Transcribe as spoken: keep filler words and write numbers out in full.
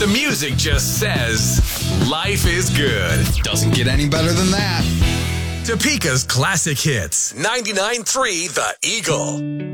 The music just says, life is good. Doesn't get any better than that. Topeka's classic hits. ninety-nine point three The Eagle.